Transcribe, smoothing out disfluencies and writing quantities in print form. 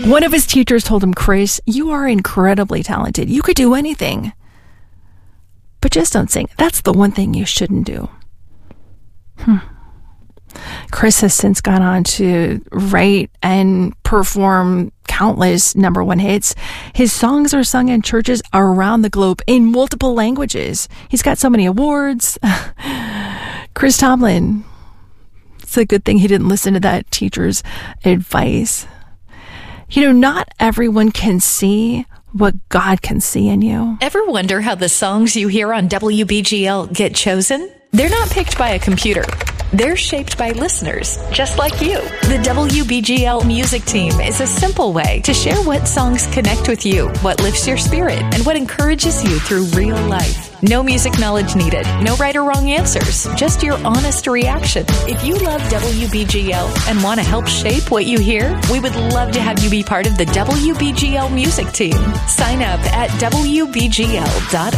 One of his teachers told him, Chris, you are incredibly talented. You could do anything. But just don't sing. That's the one thing you shouldn't do. Chris has since gone on to write and perform countless number one hits. His songs are sung in churches around the globe in multiple languages. He's got so many awards. Chris Tomlin. It's a good thing he didn't listen to that teacher's advice. You know, not everyone can see what God can see in you. Ever wonder how the songs you hear on WBGL get chosen? They're not picked by a computer. They're shaped by listeners, just like you. The WBGL music team is a simple way to share what songs connect with you, what lifts your spirit, and what encourages you through real life. No music knowledge needed, no right or wrong answers, just your honest reaction. If you love WBGL and want to help shape what you hear, we would love to have you be part of the WBGL music team. Sign up at WBGL.org.